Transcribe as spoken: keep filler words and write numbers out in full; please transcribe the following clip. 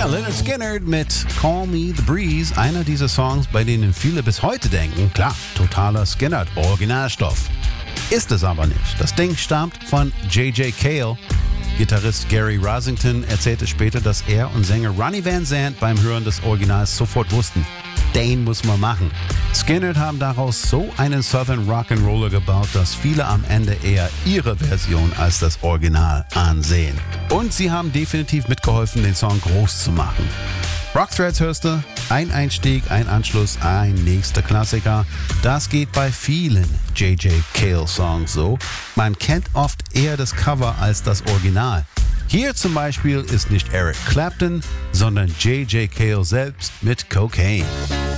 Ja, Lynyrd Skynyrd mit Call Me the Breeze, einer dieser Songs, bei denen viele bis heute denken, klar, totaler Skynyrd, Originalstoff. Ist es aber nicht. Das Ding stammt von J J Cale. Gitarrist Gary Rossington erzählte später, dass er und Sänger Ronnie Van Zant beim Hören des Originals sofort wussten, den muss man machen. Skynyrd haben daraus so einen Southern Rock'n'Roller gebaut, dass viele am Ende eher ihre Version als das Original ansehen. Und sie haben definitiv mitgeholfen, den Song groß zu machen. Rockthreads hörst du, ein Einstieg, ein Anschluss, ein nächster Klassiker. Das geht bei vielen J J Cale Songs so. Man kennt oft eher das Cover als das Original. Hier zum Beispiel ist nicht Eric Clapton, sondern J J Cale selbst mit Cocaine.